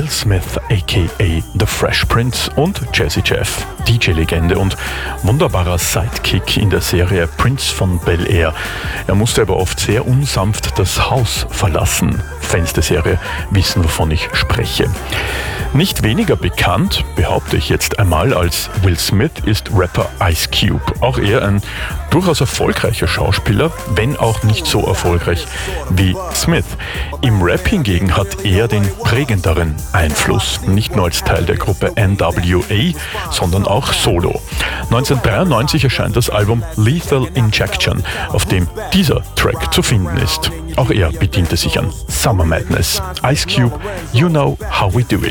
Will Smith aka The Fresh Prince und Jazzy Jeff, DJ-Legende und wunderbarer Sidekick in der Serie Prince von Bel-Air. Er musste aber oft sehr unsanft das Haus verlassen. Fans der Serie wissen, wovon ich spreche. Nicht weniger bekannt, behaupte ich jetzt einmal, als Will Smith ist Rapper Ice Cube. Auch er ein durchaus erfolgreicher Schauspieler, wenn auch nicht so erfolgreich wie Smith. Im Rap hingegen hat er den prägenderen Einfluss, nicht nur als Teil der Gruppe NWA, sondern auch solo. 1993 erscheint das Album Lethal Injection, auf dem dieser Track zu finden ist. Auch er bediente sich an Summer Madness. Ice Cube, You Know How We Do It.